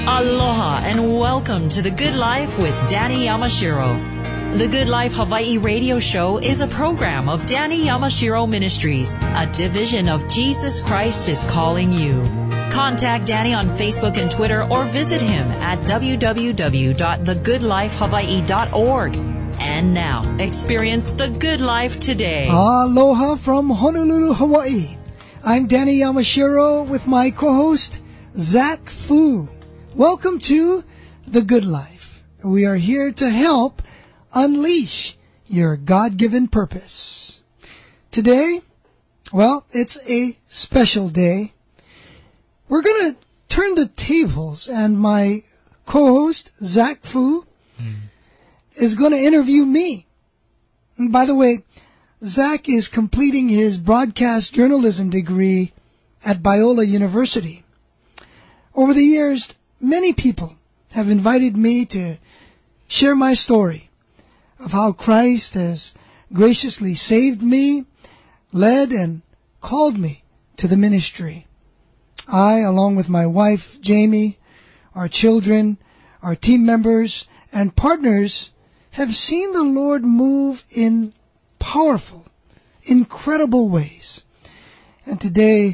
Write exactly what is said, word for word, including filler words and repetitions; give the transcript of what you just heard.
Aloha and welcome to The Good Life with Danny Yamashiro. The Good Life Hawaii radio show is a program of Danny Yamashiro Ministries, a division of Jesus Christ is Calling You. Contact Danny on Facebook and Twitter or visit him at w w w dot the good life hawaii dot org. And now, experience the good life today. Aloha from Honolulu, Hawaii. I'm Danny Yamashiro with my co-host, Zach Fu. Welcome to The Good Life. We are here to help unleash your God-given purpose. Today, well, it's a special day. We're going to turn the tables, and my co-host, Zach Fu, mm. is going to interview me. And by the way, Zach is completing his broadcast journalism degree at Biola University. Over the years, many people have invited me to share my story of how Christ has graciously saved me, led, and called me to the ministry. I, along with my wife, Jamie, our children, our team members, and partners, have seen the Lord move in powerful, incredible ways. And today,